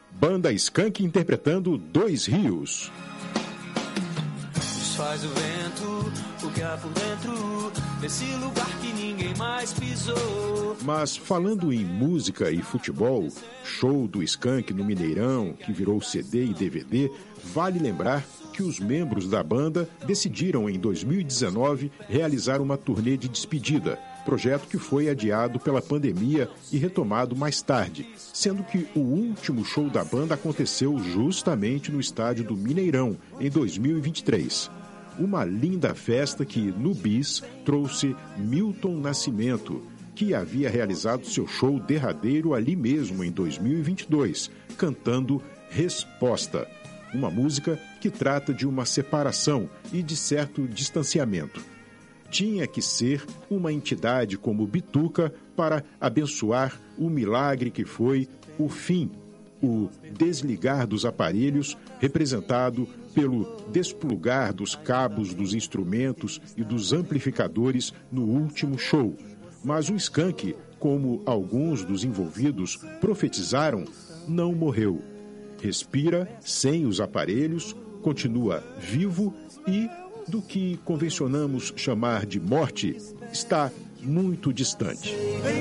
Banda Skank interpretando Dois Rios. Faz o vento, o que há por dentro desse lugar que ninguém mais pisou. Mas falando em música e futebol, show do Skank no Mineirão, que virou CD e DVD, vale lembrar que os membros da banda decidiram em 2019 realizar uma turnê de despedida, projeto que foi adiado pela pandemia e retomado mais tarde, sendo que o último show da banda aconteceu justamente no estádio do Mineirão, em 2023. Uma linda festa que, no Bis, trouxe Milton Nascimento, que havia realizado seu show derradeiro ali mesmo em 2022, cantando Resposta, uma música que trata de uma separação e de certo distanciamento. Tinha que ser uma entidade como Bituca para abençoar o milagre que foi o fim, o desligar dos aparelhos, representado pelo desplugar dos cabos dos instrumentos e dos amplificadores no último show. Mas o Skank, como alguns dos envolvidos profetizaram, não morreu. Respira sem os aparelhos, continua vivo e, do que convencionamos chamar de morte, está muito distante.